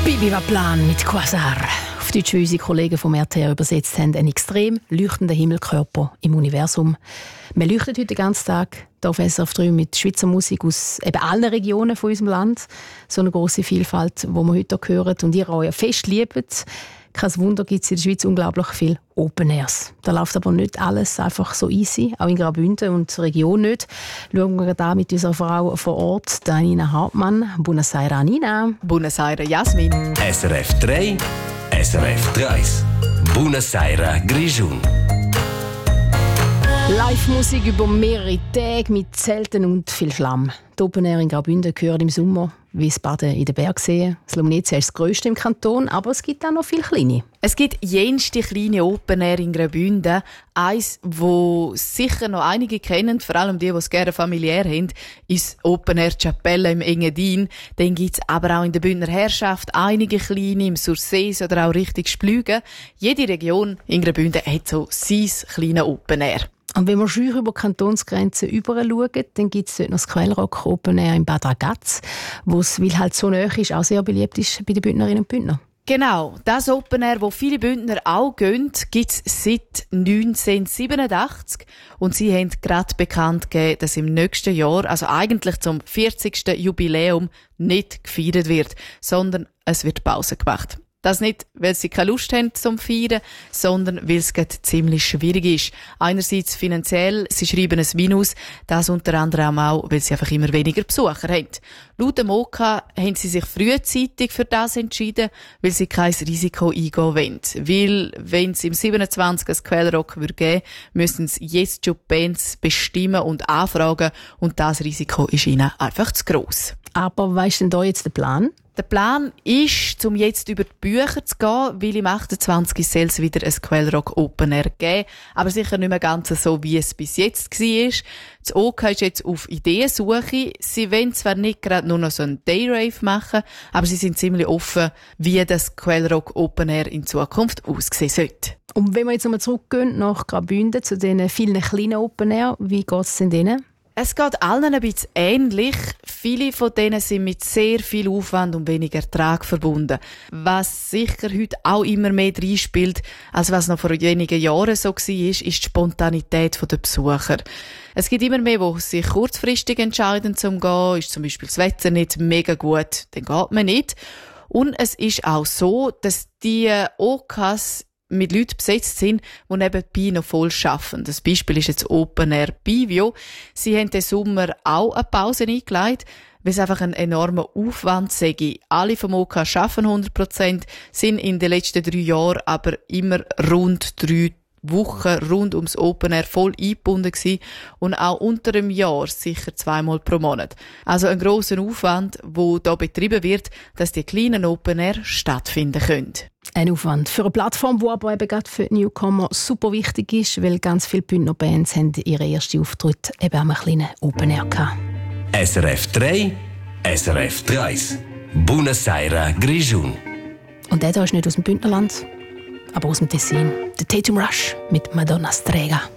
Bibi Plan mit Quasar. Auf Deutsch, wie unsere Kollegen vom RTR übersetzt haben, ein extrem leuchtender Himmelkörper im Universum. Wir leuchten heute den ganzen Tag hier auf SRF 3 mit Schweizer Musik aus eben allen Regionen von unserem Land. So eine grosse Vielfalt, die wir heute hier hören und ihr auch ja fest liebt. Kein Wunder, gibt es in der Schweiz unglaublich viel Open Airs. Da läuft aber nicht alles einfach so easy, auch in Graubünden und der Region nicht. Schauen wir da mit unserer Frau vor Ort, Nina Hartmann. Buonasera, Nina. Buonasera, Jasmin. SRF 3, SRF 3. Buonasera, Grischun. Live-Musik über mehrere Tage mit Zelten und viel Schlamm. Die Open Air in Graubünden gehören im Sommer wie das Baden in den Bergseen. Das Lumnezia ist das grösste im Kanton, aber es gibt auch noch viele kleine. Es gibt jenste kleine Open Air in Graubünden. Eins, wo sicher noch einige kennen, vor allem die es gerne familiär haben, ist Open Air Chapelle im Engadin. Dann gibt es aber auch in der Bündner Herrschaft einige kleine, im Sursees oder auch richtig Splügen. Jede Region in Graubünden hat so sein kleines Open Air. Und wenn wir schön über Kantonsgrenzen rüber schauen, dann gibt es dort noch das Quellrock Open Air in Bad Ragaz, wo es, weil halt so nahe ist, auch sehr beliebt ist bei den Bündnerinnen und Bündner. Genau, das Open Air, wo viele Bündner auch gehen, gibt es seit 1987. Und sie haben gerade bekannt gegeben, dass im nächsten Jahr, also eigentlich zum 40. Jubiläum, nicht gefeiert wird, sondern es wird Pause gemacht. Das nicht, weil sie keine Lust haben zum Feiern, sondern weil es gerade ziemlich schwierig ist. Einerseits finanziell, sie schreiben ein Minus, das unter anderem auch, weil sie einfach immer weniger Besucher haben. Laut dem OK haben sie sich frühzeitig für das entschieden, weil sie kein Risiko eingehen wollen. Weil, wenn es im 27. ein Quellrock geben würde, müssen sie jetzt schon die Bands bestimmen und anfragen und das Risiko ist ihnen einfach zu gross. Aber was ist denn da jetzt der Plan? Der Plan ist, um jetzt über die Bücher zu gehen, weil im 28. soll es wieder ein Quellrock Open Air geben. Aber sicher nicht mehr ganz so, wie es bis jetzt war. Das OK ist jetzt auf Ideensuche. Sie wollen zwar nicht gerade nur noch so einen Dayrave machen, aber sie sind ziemlich offen, wie das Quellrock Open Air in Zukunft aussehen sollte. Und wenn wir jetzt nochmal zurückgehen nach Graubünden, zu den vielen kleinen Open Air, wie geht es denn denen? Es geht allen ein bisschen ähnlich. Viele von denen sind mit sehr viel Aufwand und wenig Ertrag verbunden. Was sicher heute auch immer mehr reinspielt, als was noch vor wenigen Jahren so war, ist die Spontanität der Besucher. Es gibt immer mehr, die sich kurzfristig entscheiden zum Gehen. Ist zum Beispiel das Wetter nicht mega gut, dann geht man nicht. Und es ist auch so, dass die OKs mit Leuten besetzt sind, die nebenbei noch voll arbeiten. Das Beispiel ist jetzt Open Air Bivio. Sie haben den Sommer auch eine Pause eingeleitet, weil es einfach ein enormer Aufwand sei. Alle vom OK arbeiten 100%, sind in den letzten 3 Jahren aber immer rund 3 Wochen rund ums Open Air voll eingebunden gewesen und auch unter dem Jahr sicher 2-mal pro Monat. Also ein grosser Aufwand, der hier betrieben wird, dass die kleinen Open Air stattfinden können. Ein Aufwand für eine Plattform, die aber eben gerade für die Newcomer super wichtig ist, weil ganz viele Bündner Bands haben ihre ersten Auftritte eben am kleinen Open Air gehabt. SRF 3, SRF 3. Buonasera, Grischun. Und der hier ist nicht aus dem Bündnerland, aber aus dem Tessin. Der Tatum Rush mit Madonna Strega.